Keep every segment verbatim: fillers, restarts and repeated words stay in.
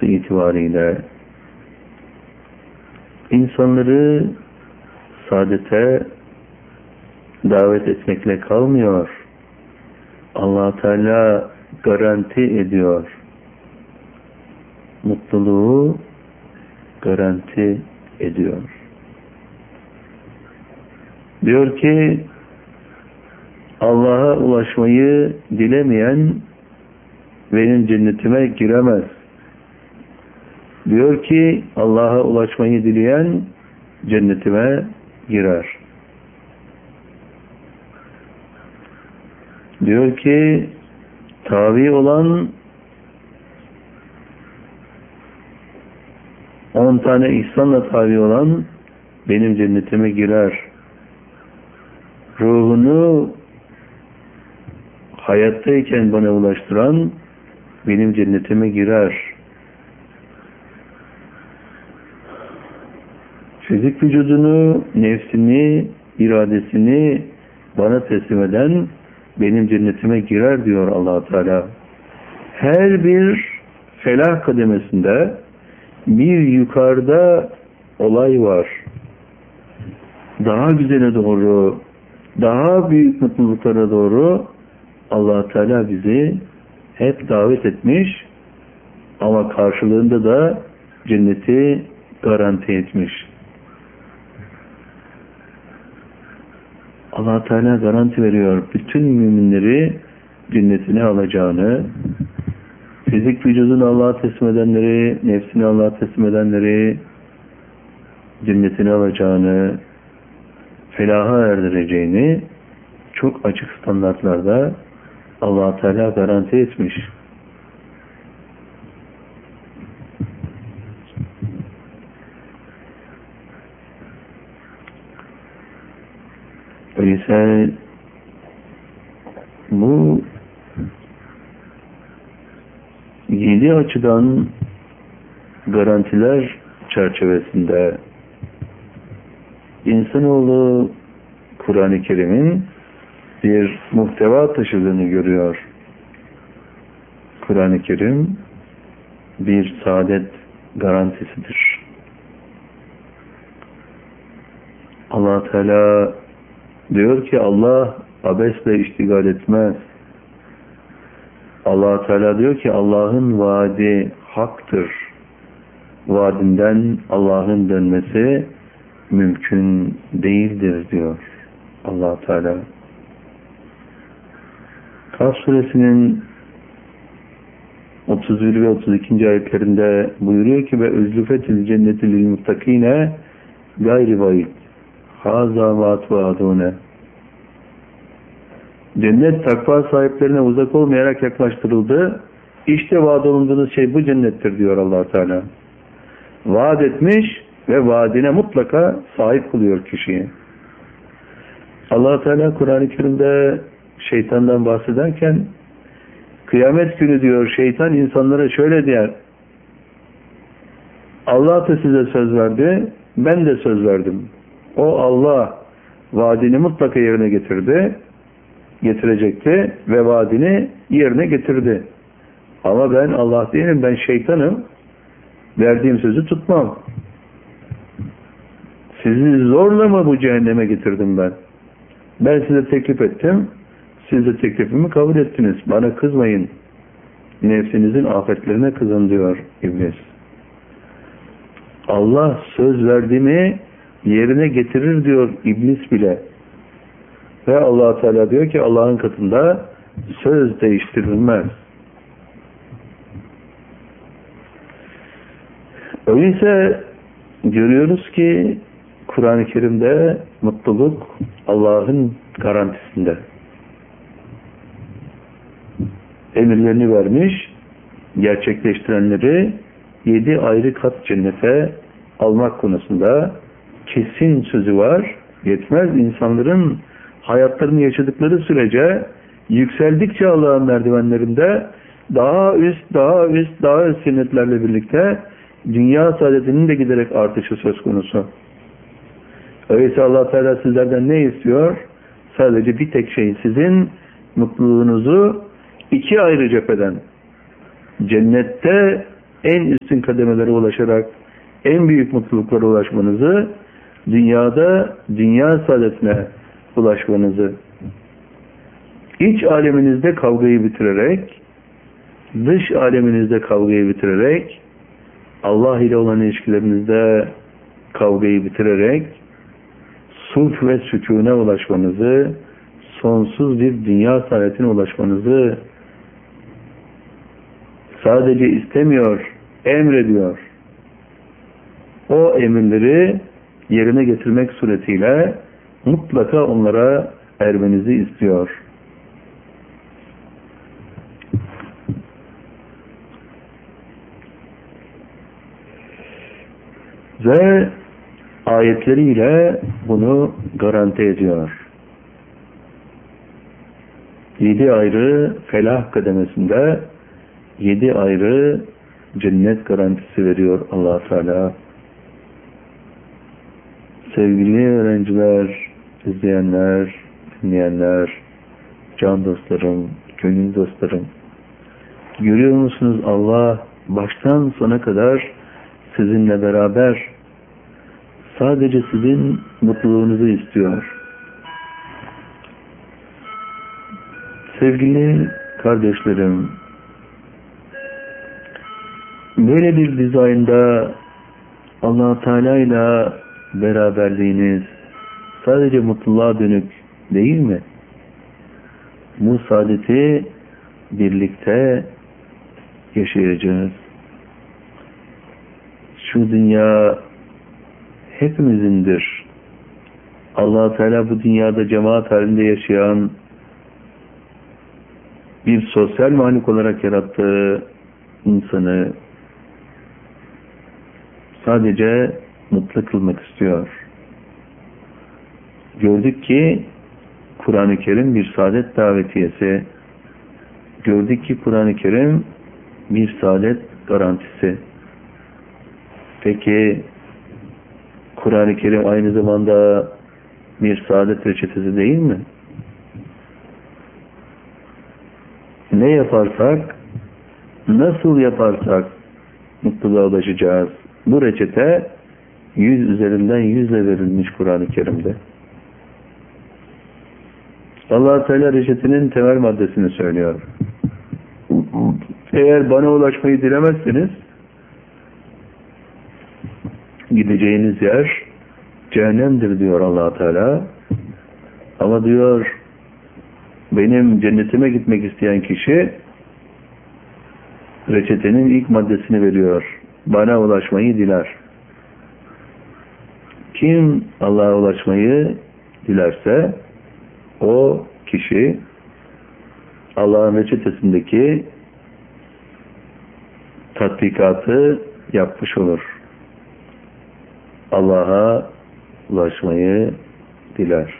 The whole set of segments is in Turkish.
olması itibariyle insanları saadete davet etmekle kalmıyor. Allah Teala garanti ediyor. Mutluluğu garanti ediyor. Diyor ki Allah'a ulaşmayı dilemeyen benim cennetime giremez. Diyor ki Allah'a ulaşmayı dileyen cennetime girer. Diyor ki tabi olan on tane ihsanla tabi olan benim cennetime girer. Ruhunu hayattayken bana ulaştıran benim cennetime girer. Fizik vücudunu, nefsini, iradesini bana teslim eden benim cennetime girer diyor Allah Teala. Her bir felah kademesinde bir yukarıda olay var. Daha güzele doğru, daha büyük mutluluklara doğru Allah Teala bizi hep davet etmiş ama karşılığında da cenneti garanti etmiş. Allah Teala garanti veriyor. Bütün müminleri cennetine alacağını, fizik vücudunu Allah'a teslim edenleri, nefsini Allah'a teslim edenleri cennetine alacağını, felaha erdireceğini çok açık standartlarda Allah Teala garanti etmiş. Öyleyse bu yedi açıdan garantiler çerçevesinde insanoğlu Kur'an-ı Kerim'in bir muhteva taşıdığını görüyor. Kur'an-ı Kerim bir saadet garantisidir. Allah Teala diyor ki Allah abesle iştigal etmez. Allah Teala diyor ki Allah'ın vaadi haktır. Vaadinden Allah'ın dönmesi mümkün değildir diyor Allah Teala. Kaf suresinin otuz bir ve otuz ikinci ayetlerinde buyuruyor ki ve özlüfetil cenneti lil muttakine gayri vaid haza vaat vaadune. Cennet takva sahiplerine uzak olmayarak yaklaştırıldı. İşte vaat olunduğunuz şey bu cennettir diyor Allah Teala. Vaat etmiş ve vaadine mutlaka sahip kılıyor kişiyi. Allah Teala Kur'an-ı Kerim'de şeytandan bahsederken kıyamet günü diyor şeytan insanlara şöyle der. Allah da size söz verdi, ben de söz verdim. O Allah vaadini mutlaka yerine getirdi, getirecekti ve vaadini yerine getirdi. Ama ben Allah değilim, ben şeytanım. Verdiğim sözü tutmam. Sizi zorla mı bu cehenneme getirdim ben? Ben size teklif ettim. Siz de teklifimi kabul ettiniz. Bana kızmayın. Nefsinizin afetlerine kızın diyor İblis. Allah söz verdiğimi yerine getirir diyor İblis bile. Ve Allah Teala diyor ki Allah'ın katında söz değiştirilmez. Öyleyse görüyoruz ki Kur'an-ı Kerim'de mutluluk Allah'ın garantisinde. Emirlerini vermiş, gerçekleştirenleri yedi ayrı kat cennete almak konusunda kesin sözü var. Yetmez, insanların hayatlarını yaşadıkları sürece yükseldikçe Allah'ın merdivenlerinde daha üst, daha üst, daha üst cennetlerle birlikte dünya saadetinin de giderek artışı söz konusu. Öyleyse Allah Teala sizlerden ne istiyor? Sadece bir tek şey, sizin mutluluğunuzu iki ayrı cepheden, cennette en üstün kademelere ulaşarak en büyük mutluluklara ulaşmanızı, dünyada dünya saadetine ulaşmanızı, iç aleminizde kavgayı bitirerek, dış aleminizde kavgayı bitirerek, Allah ile olan ilişkilerinizde kavgayı bitirerek, sulh ve sükûne ulaşmanızı, sonsuz bir dünya saadetine ulaşmanızı sadece istemiyor, emrediyor. O emirleri yerine getirmek suretiyle mutlaka onlara ermenizi istiyor. Ve ayetleriyle bunu garanti ediyor. Yedi ayrı felah kademesinde yedi ayrı cennet garantisi veriyor Allah Teala. Sevgili öğrenciler, izleyenler, dinleyenler, can dostlarım, gönül dostlarım, görüyor musunuz, Allah baştan sona kadar sizinle beraber sadece sizin mutluluğunuzu istiyor. Sevgili kardeşlerim, böyle bir dizaynda Allah Teala ile beraberliğiniz sadece mutluluğa dönük değil mi? Bu saadeti birlikte yaşayacağız. Şu dünya hepimizindir. Allah Teala bu dünyada cemaat halinde yaşayan bir sosyal mahluk olarak yarattığı insanı sadece mutlu kılmak istiyor. Gördük ki Kur'an-ı Kerim bir saadet davetiyesi. Gördük ki Kur'an-ı Kerim bir saadet garantisi. Peki Kur'an-ı Kerim aynı zamanda bir saadet reçetesi değil mi? Ne yaparsak, nasıl yaparsak mutluluğa ulaşacağız. Bu reçete yüz üzerinden yüzle verilmiş Kur'an-ı Kerim'de. Allah Teala reçetenin temel maddesini söylüyor. Eğer bana ulaşmayı dilemezseniz gideceğiniz yer cehennemdir diyor Allah Teala. Ama diyor benim cennetime gitmek isteyen kişi reçetenin ilk maddesini veriyor. Bana ulaşmayı diler. Kim Allah'a ulaşmayı dilerse o kişi Allah'ın reçetesindeki tatbikatı yapmış olur. Allah'a ulaşmayı diler.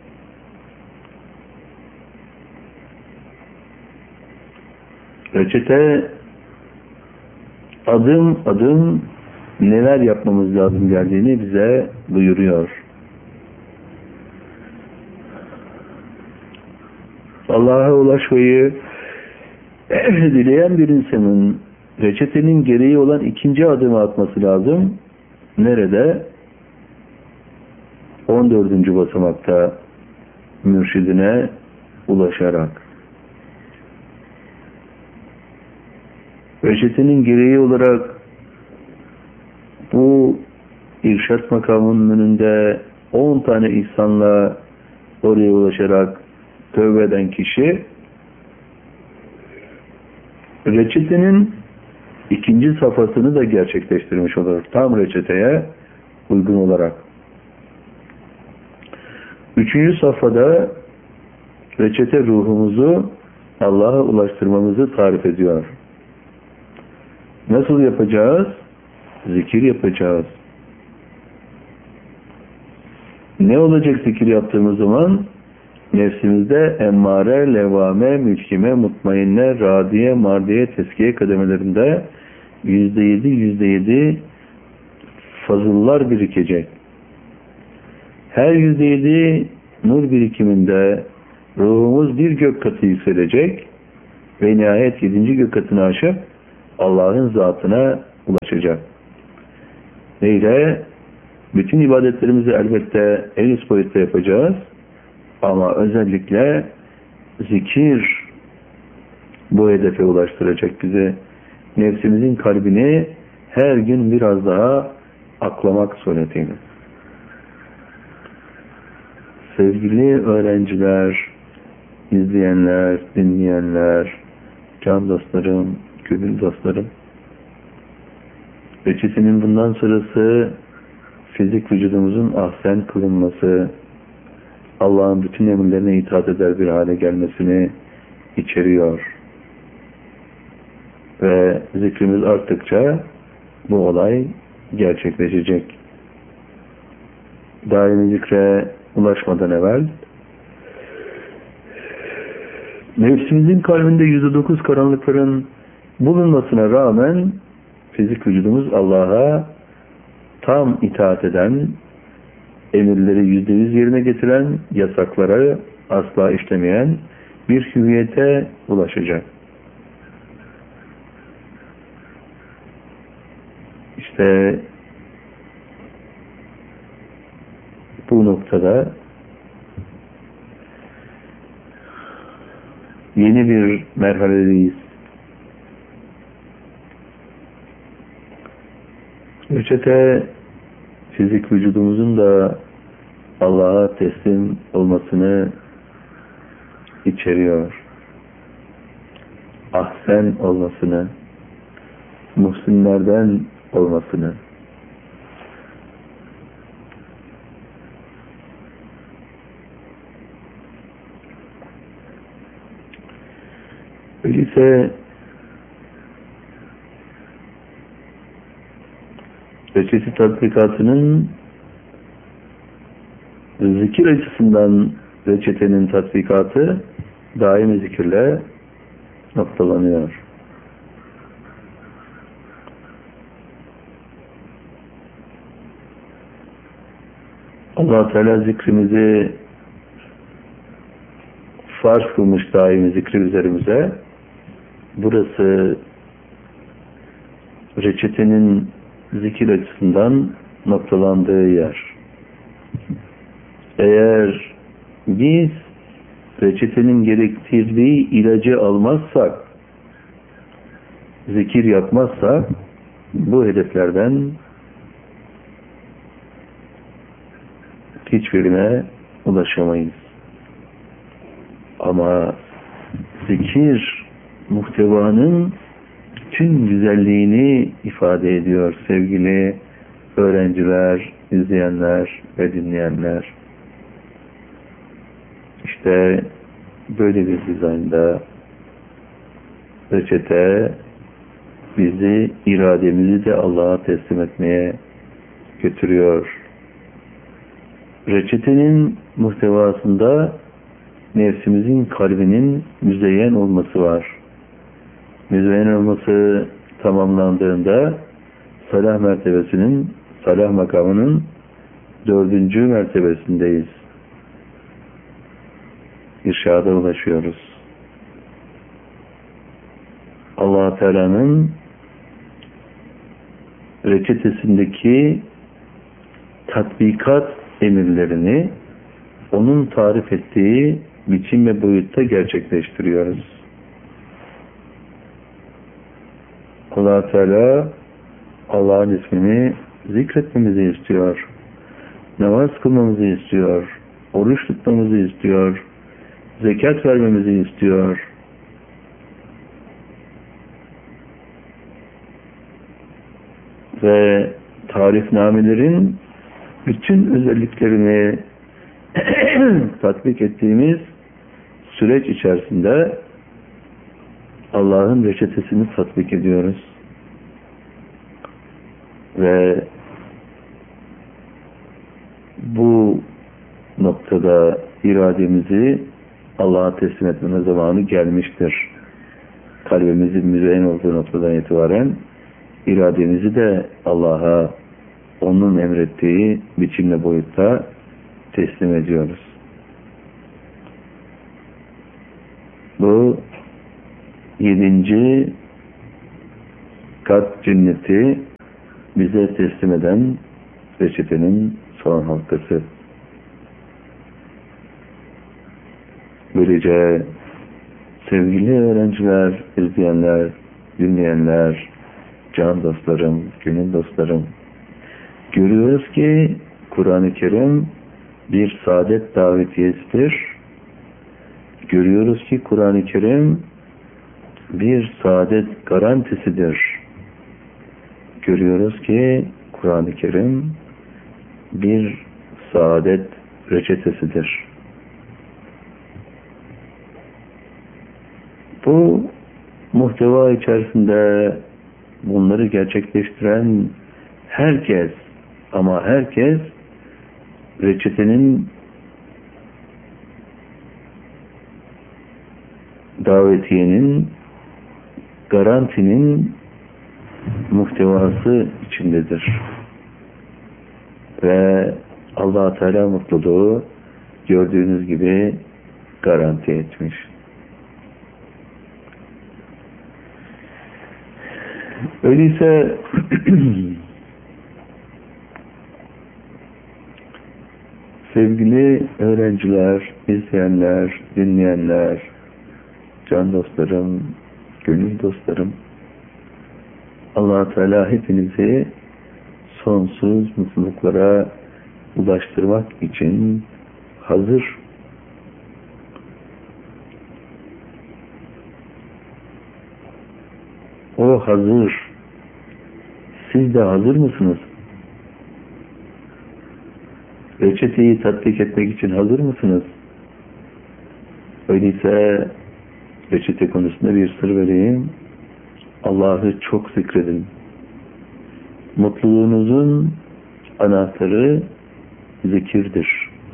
Reçete adım adım neler yapmamız lazım geldiğini bize buyuruyor. Allah'a ulaşmayı dileyen bir insanın reçetenin gereği olan ikinci adımı atması lazım. Nerede? on dördüncü basamakta mürşidine ulaşarak. Reçetenin gereği olarak bu irşat makamının önünde on tane ihsanla oraya ulaşarak tövbe eden kişi reçetenin ikinci safhasını da gerçekleştirmiş olur. Tam reçeteye uygun olarak. Üçüncü safhada reçete ruhumuzu Allah'a ulaştırmamızı tarif ediyor. Nasıl yapacağız? Zikir yapacağız. Ne olacak zikir yaptığımız zaman? Nefsimizde emmare, levame, mülkime, mutmainne, radiye, mardiye, teskiye kademelerinde yüzde yedi, yüzde yedi fazıllar birikecek. Her yüzde yedi nur birikiminde ruhumuz bir gök katı yükselecek ve nihayet yedinci gök katını aşıp Allah'ın zatına ulaşacak. Neyle? Bütün ibadetlerimizi elbette en üst boyutta yapacağız. Ama özellikle zikir bu hedefe ulaştıracak bizi. Nefsimizin kalbini her gün biraz daha aklamak suretiyle. Sevgili öğrenciler, izleyenler, dinleyenler, can dostlarım, gönül dostlarım, reçetenin bundan sonrası fizik vücudumuzun ahsen kılınması, Allah'ın bütün emirlerine itaat eder bir hale gelmesini içeriyor. Ve zikrimiz arttıkça bu olay gerçekleşecek. Daimi zikre ulaşmadan evvel nefsimizin kalbinde yüzde dokuz karanlıkların bulunmasına rağmen fizik vücudumuz Allah'a tam itaat eden, emirleri yüzde yüz yerine getiren, yasakları asla işlemeyen bir hüviyete ulaşacak. İşte bu noktada yeni bir merhaledeyiz. Reçete fizik vücudumuzun da Allah'a teslim olmasını içeriyor. Ahsen olmasını, muhsinlerden olmasını. Öyleyse reçete tatbikatının zikir açısından reçetenin tatbikatı daimi zikirle noktalanıyor. Allah Teala zikrimizi farz kılmış daimi zikri üzerimize. Burası reçetenin zikir açısından noktalandığı yer. Eğer biz reçetenin gerektirdiği ilacı almazsak, zikir yapmazsak, bu hedeflerden hiçbirine ulaşamayız. Ama zikir muhtevanın tüm güzelliğini ifade ediyor sevgili öğrenciler, izleyenler ve dinleyenler. İşte böyle bir dizaynda reçete bizi, irademizi de Allah'a teslim etmeye götürüyor. Reçetenin muhtevasında nefsimizin kalbinin müzeyyen olması var. Müzeyyen olması tamamlandığında salah mertebesinin, salah makamının dördüncü mertebesindeyiz. İrşada ulaşıyoruz. Allah Teala'nın reçetesindeki tatbikat emirlerini onun tarif ettiği biçim ve boyutta gerçekleştiriyoruz. Allah Teala Allah'ın ismini zikretmemizi istiyor. Namaz kılmamızı istiyor. Oruç tutmamızı istiyor. Zekat vermemizi istiyor. Ve tarifnamelerin bütün özelliklerini tatbik ettiğimiz süreç içerisinde Allah'ın reçetesini tatbik ediyoruz. Ve bu noktada irademizi Allah'a teslim etmeme zamanı gelmiştir. Kalbimizin müzeyyen olduğu noktadan itibaren irademizi de Allah'a onun emrettiği biçimle boyutta teslim ediyoruz. Bu yedinci kat cenneti bize teslim eden reçetenin son halkası. Böylece sevgili öğrenciler, izleyenler, dinleyenler, can dostlarım, gönül dostlarım, görüyoruz ki Kur'an-ı Kerim bir saadet davetiyesidir. Görüyoruz ki Kur'an-ı Kerim bir saadet garantisidir. Görüyoruz ki Kur'an-ı Kerim bir saadet reçetesidir. Bu muhteva içerisinde bunları gerçekleştiren herkes, ama herkes reçetenin, davetiyenin, garantinin muhtevası içindedir. Ve Allah Teala mutluluğu gördüğünüz gibi garanti etmiş. Öyleyse sevgili öğrenciler, izleyenler, dinleyenler, can dostlarım, gönül dostlarım, Allah Teala hepinizi sonsuz mutluluklara ulaştırmak için hazır. O hazır. Siz de hazır mısınız? Reçeteyi tatbik etmek için hazır mısınız? Öyleyse reçete konusunda bir sır vereyim. Allah'ı çok zikredin. Mutluluğunuzun anahtarı zikirdir.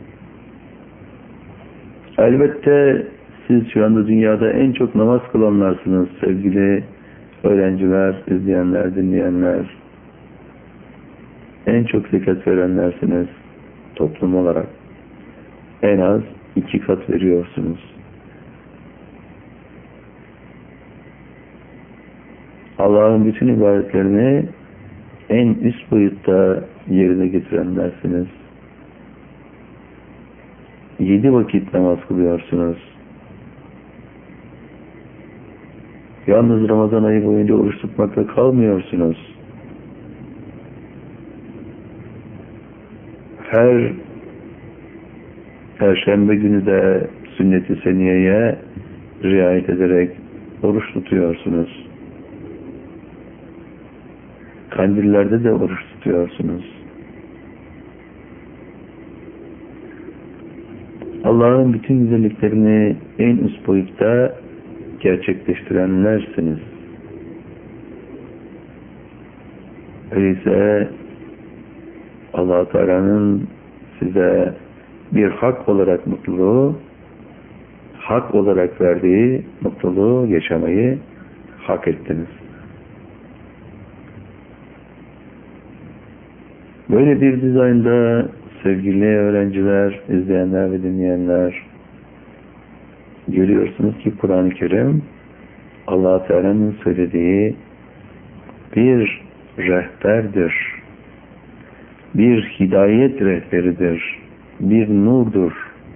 Elbette siz şu anda dünyada en çok namaz kılanlarsınız sevgili öğrenciler, izleyenler, dinleyenler. En çok zekat verenlersiniz toplum olarak. En az iki kat veriyorsunuz. Allah'ın bütün ibadetlerini en üst boyutta yerine getirenlersiniz. Yedi vakit namaz kılıyorsunuz. Yalnız Ramazan ayı boyunca oruç tutmakla kalmıyorsunuz. Her Perşembe günü de sünnet-i seniyeye riayet ederek oruç tutuyorsunuz. Kandillerde de oruç tutuyorsunuz. Allah'ın bütün güzelliklerini en üst boyutta gerçekleştirenlersiniz. Öyleyse Allah Teala'nın size bir hak olarak mutluluğu, hak olarak verdiği mutluluğu yaşamayı hak ettiniz. Böyle bir dizaynda sevgili öğrenciler, izleyenler ve dinleyenler, görüyorsunuz ki Kur'an-ı Kerim Allah Teala'nın söylediği bir rehberdir. Bir hidayet rehberidir. Bir nurdur.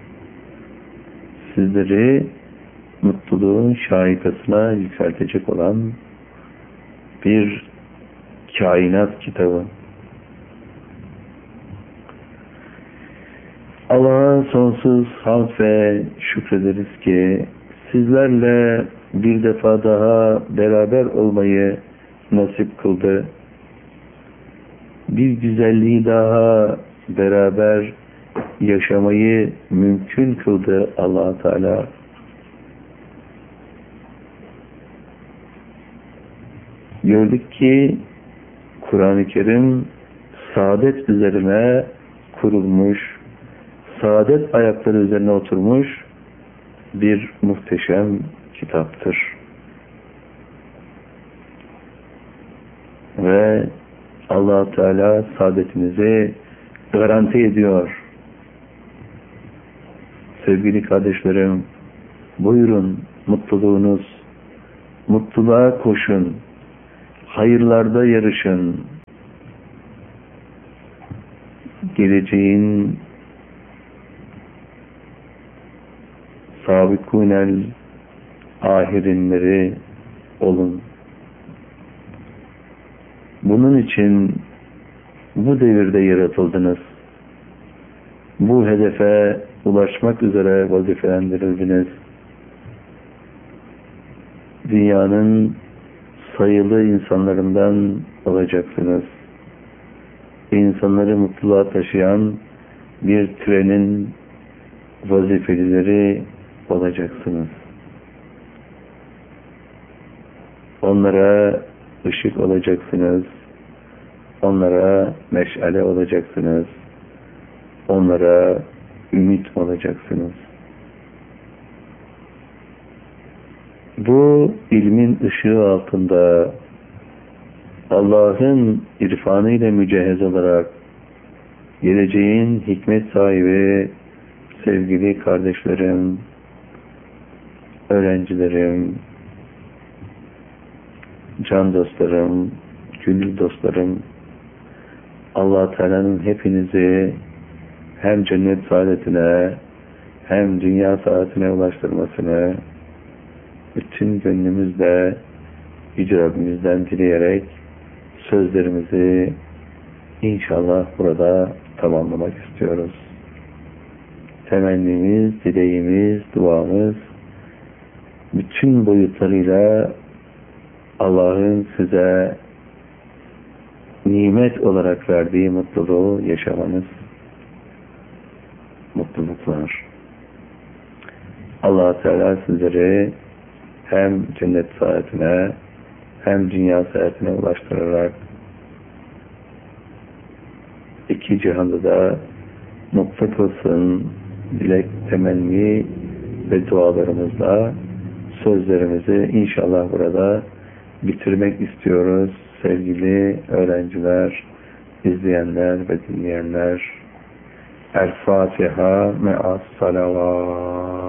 Sizleri mutluluğun şahikasına yükseltecek olan bir kainat kitabı. Allah'a sonsuz hamd ve şükrederiz ki sizlerle bir defa daha beraber olmayı nasip kıldı. Bir güzelliği daha beraber yaşamayı mümkün kıldı Allah Teala. Gördük ki Kur'an-ı Kerim saadet üzerine kurulmuş, saadet ayakları üzerine oturmuş bir muhteşem kitaptır. Ve Allah Teala saadetimizi garanti ediyor. Sevgili kardeşlerim, buyurun mutluluğunuz, mutluluğa koşun. hayırlarda yarışın. Geleceğin sabikûnel ahirinleri olun. Bunun için bu devirde yaratıldınız. Bu hedefe ulaşmak üzere vazifelendirildiniz. Dünyanın sayılı insanlarından olacaksınız. İnsanları mutluluğa taşıyan bir trenin vazifelileri olacaksınız. Onlara ışık olacaksınız. Onlara meşale olacaksınız. Onlara ümit olacaksınız. Bu ilmin ışığı altında Allah'ın irfanıyla mücehhez olarak geleceğin hikmet sahibi sevgili kardeşlerim, öğrencilerim, can dostlarım, gönül dostlarım, Allah Teala'nın hepinizi hem cennet saadetine hem dünya saadetine ulaştırmasını bütün gönlümüzle Yüce Rabbimizden dileyerek sözlerimizi inşallah burada tamamlamak istiyoruz. Temennimiz, dileğimiz, duamız bütün boyutlarıyla Allah'ın size nimet olarak verdiği mutluluğu yaşamanız, mutluluklar. Allah Teala sizleri hem cennet saadetine hem dünya saadetine ulaştırarak iki cihanda da mutlu kılsın. Dilek, temenni ve dualarımızla sözlerimizi inşallah burada bitirmek istiyoruz. Sevgili öğrenciler, izleyenler ve dinleyenler, El Fatiha me'as salavat.